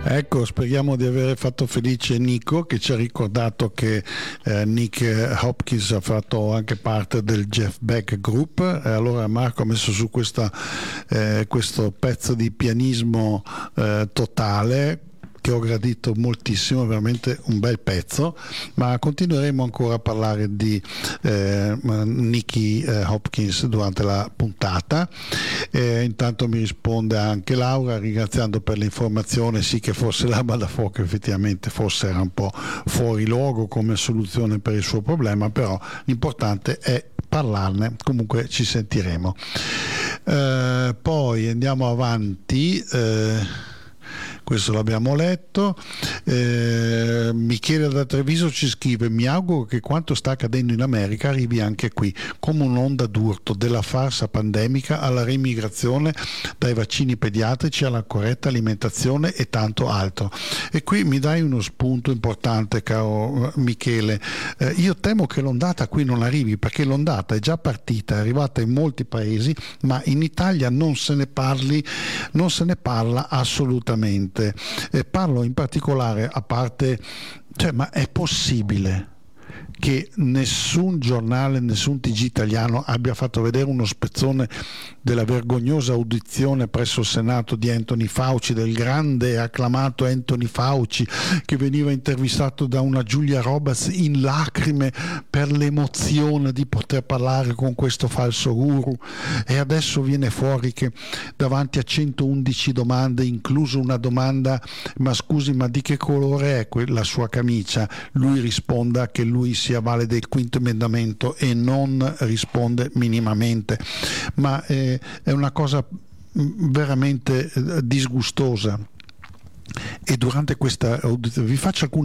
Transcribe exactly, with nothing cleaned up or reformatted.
Ecco, speriamo di aver fatto felice Nico, che ci ha ricordato che eh, Nick Hopkins ha fatto anche parte del Jeff Beck Group. E allora Marco ha messo su questa, eh, questo pezzo di pianismo eh, totale, che ho gradito moltissimo, veramente un bel pezzo, ma continueremo ancora a parlare di eh, Nicky eh, Hopkins durante la puntata. Eh, intanto mi risponde anche Laura, ringraziando per l'informazione, sì, che forse l'arma da fuoco effettivamente forse era un po' fuori luogo come soluzione per il suo problema, però l'importante è parlarne. Comunque ci sentiremo. Eh, poi andiamo avanti. Eh, questo l'abbiamo letto. eh, Michele da Treviso ci scrive: mi auguro che quanto sta accadendo in America arrivi anche qui come un'onda d'urto, della farsa pandemica alla reimmigrazione, dai vaccini pediatrici alla corretta alimentazione e tanto altro. E qui mi dai uno spunto importante, caro Michele. eh, io temo che l'ondata qui non arrivi, perché l'ondata è già partita, è arrivata in molti paesi, ma in Italia non se ne parli, non se ne parla assolutamente. E parlo in particolare, a parte, cioè, ma è possibile che nessun giornale, nessun T G italiano abbia fatto vedere uno spezzone della vergognosa audizione presso il Senato di Anthony Fauci, del grande e acclamato Anthony Fauci, che veniva intervistato da una Giulia Roberts in lacrime per l'emozione di poter parlare con questo falso guru, e adesso viene fuori che davanti a centoundici domande, incluso una domanda: ma scusi, ma di che colore è que- la sua camicia? Lui risponda che lui si avvale del quinto emendamento e non risponde minimamente. Ma eh, è una cosa veramente eh, disgustosa. E durante questa audizione vi faccio alcune